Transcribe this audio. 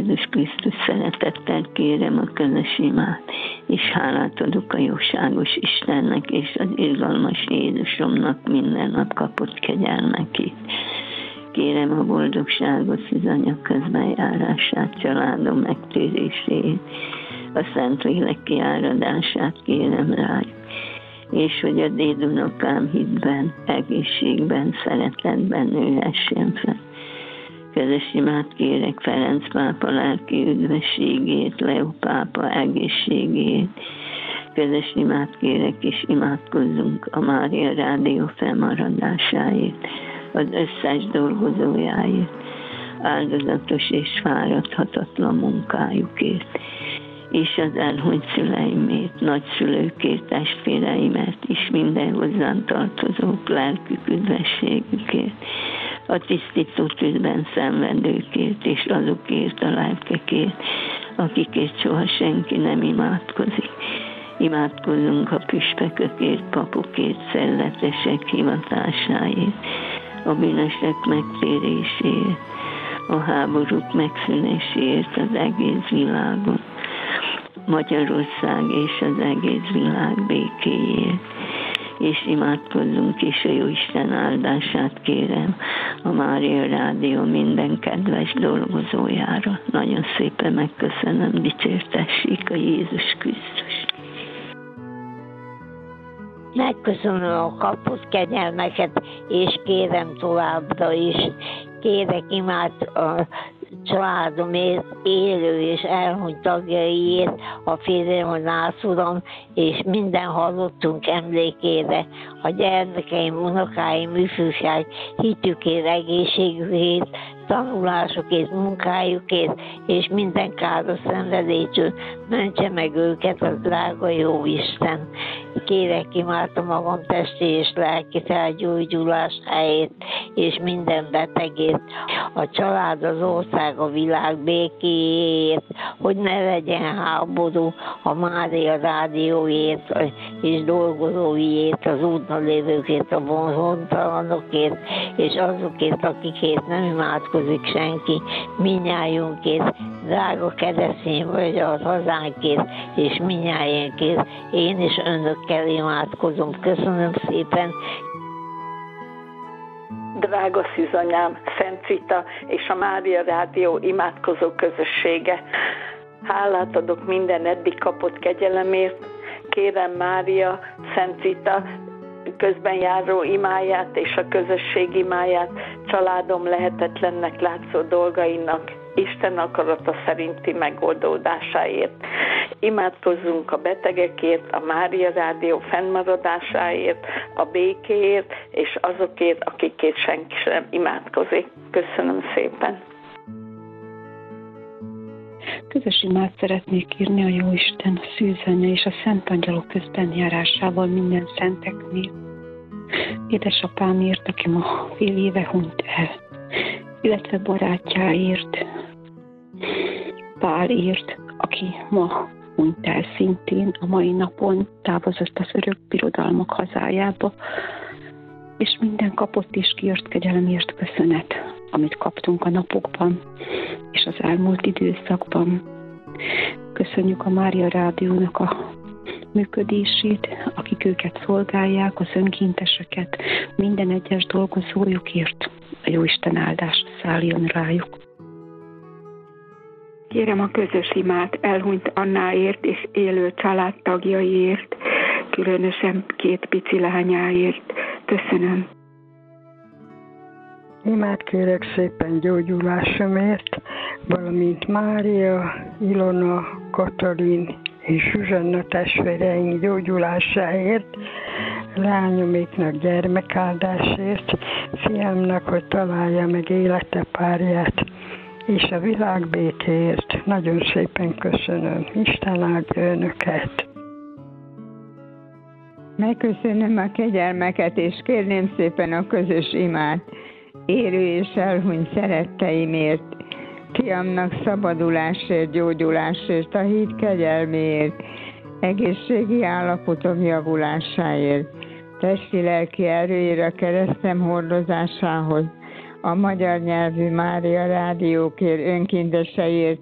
Jézus Krisztus szeretettel kérem a közös imát, és hálát adok a jóságos Istennek és az irgalmas Jézusomnak minden nap kapott kegyelmekét. Kérem a boldogságos Szűzanya közbenjárását, családom megtérését, a Szentlélek kiáradását kérem rájuk, és hogy a dédunokám hitben, egészségben, szeretetben nőhessen fel. Közös imát kérek Ferenc pápa lelki üdvösségét, Leó pápa egészségét. Közös imát kérek, és imádkozzunk a Mária Rádió fennmaradásáért, az összes dolgozójáért, áldozatos és fáradhatatlan munkájukért, és az elhunyt szüleimért, nagyszülőkért, testvéreimet, és minden hozzám tartozók lelkük üdvösségükért, a tisztító tűzben szenvedőkért, és azokért a lelkekért, akikért soha senki nem imádkozik. Imádkozzunk a püspökökért, papokért, szelletesek hivatásáért, a bűnösek megtérésért, a háborúk megszűnéséért az egész világon, Magyarország és az egész világ békéjét. És imádkozzunk is, a Jóisten áldását kérem a Mária Rádió minden kedves dolgozójára. Nagyon szépen megköszönöm, dicsértessék a Jézus Krisztus. Megköszönöm a kapott kegyelmeket, és kérem továbbra is. Kérek imát a családomért, élő és elhunyt tagjaiért, a férjem, a nászuram, és minden halottunk emlékére, a gyermekeim, unokáim, ifjúság, hitükért, egészségükért, tanulásukért, munkájukért, és minden káros szenvedéstől mentse meg őket a drága jó Isten. Kérek imát a magam testi és lelki felgyógyulásáért, és minden betegért, a család, az ország, a világ békéért, hogy ne legyen háború, a Mária Rádióért, és dolgozóiért, az úton lévőkért, a hontalanokért, és azokért, akikért nem imádkozik senki, minnyájunkért, drága keresztény vagy a hazánkért, és minnyájunkért. Én is önökkel imádkozom. Köszönöm szépen. Drága Szűzanyám, Szent Rita és a Mária Rádió imádkozó közössége. Hálát adok minden eddig kapott kegyelemért. Kérem Mária, Szent Rita közben járó imáját és a közösség imáját családom lehetetlennek látszó dolgainak Isten akarata szerinti megoldódásáért. Imádkozzunk a betegekért, a Mária Rádió fennmaradásáért, a békéért, és azokért, akikért senki sem imádkozik. Köszönöm szépen! Közös imát szeretnék írni a Jóisten, a Szűzanya és a Szent Angyalok közben járásával minden szenteknél. Édesapámért, aki ma fél éve hunyt el, illetve barátjáért, Pálért, aki ma hunyt el szintén, a mai napon távozott az örök birodalmak hazájába, és minden kapott és kiírt kegyelemért köszönet, amit kaptunk a napokban és az elmúlt időszakban. Köszönjük a Mária Rádiónak a működését, akik őket szolgálják, az önkénteseket, minden egyes dolgozójukért. A Jóisten áldása szálljon rájuk. Kérem a közös imát elhunyt Annáért és élő családtagjaiért, különösen 2 pici lányáért. Köszönöm. Imát kérek szépen gyógyulásomért, valamint Mária, Ilona, Katalin és Zsuzsanna testvéreink gyógyulásáért, lányomiknak gyermekáldásért, fiamnak, hogy találja meg élete párját, és a világ békéért. Nagyon szépen köszönöm. Isten áldja önöket! Megköszönöm a kegyelmeket, és kérném szépen a közös imát élő és elhunyt szeretteimért, fiamnak szabadulásért, gyógyulásért, a hit kegyelméért, egészségi állapotom javulásáért, testi-lelki erőért, a keresztem hordozásához, a magyar nyelvű Mária Rádiókért, önkénteseiért,